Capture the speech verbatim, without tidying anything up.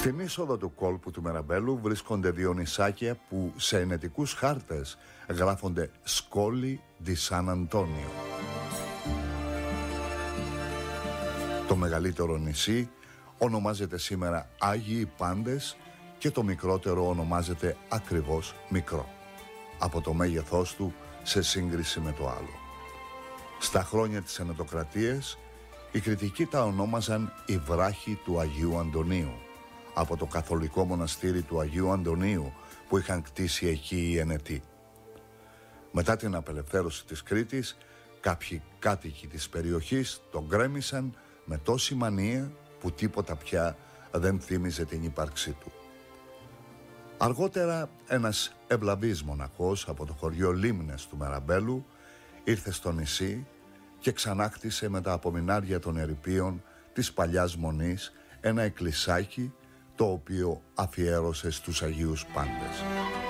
Στην είσοδο του κόλπου του Μεραμπέλου βρίσκονται δύο νησάκια που σε ενετικούς χάρτες γράφονται Σκόλι ντι Σαν Αντώνιο. Το μεγαλύτερο νησί ονομάζεται σήμερα Άγιοι Πάντες και το μικρότερο ονομάζεται ακριβώς Μικρό, από το μέγεθός του σε σύγκριση με το άλλο. Στα χρόνια της Ενετοκρατίας, οι κριτικοί τα ονόμαζαν η βράχη του Αγίου Αντωνίου, από το καθολικό μοναστήρι του Αγίου Αντωνίου που είχαν κτίσει εκεί οι Ενετοί. Μετά την απελευθέρωση της Κρήτης, κάποιοι κάτοικοι της περιοχής τον γκρέμισαν με τόση μανία που τίποτα πια δεν θύμιζε την ύπαρξή του. Αργότερα ένας ευλαβής μοναχός από το χωριό Λίμνες του Μεραμπέλου ήρθε στο νησί και ξανάχτισε με τα απομεινάρια των ερειπίων της παλιάς μονής ένα εκκλησάκι το οποίο αφιέρωσε στους Αγίους Πάντες.